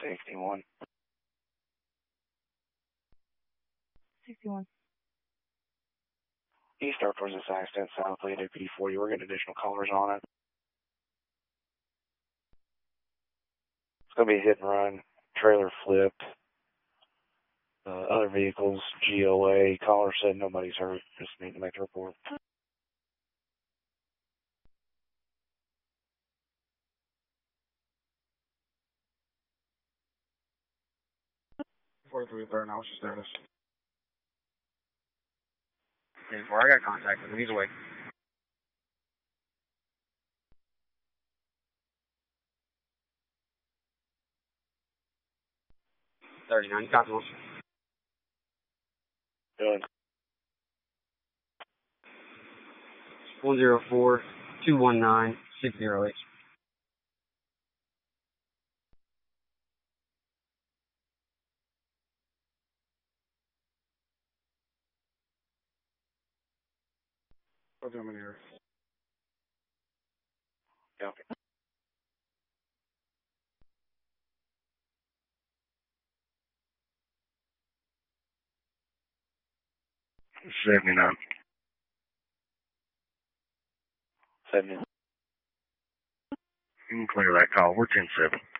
61. 61. East start towards this accident, south lead at P40. We're getting additional callers on it. It's going to be a hit and run, trailer flipped, other vehicles, GOA. Caller said nobody's hurt. Just need to make the report. 43 third, now what's your status? I got contact with him. He's away. 39, Cosmos. Good. 104-219-608. What's going on here? Copy. 79. 70. You can clear that call. We're 10-7.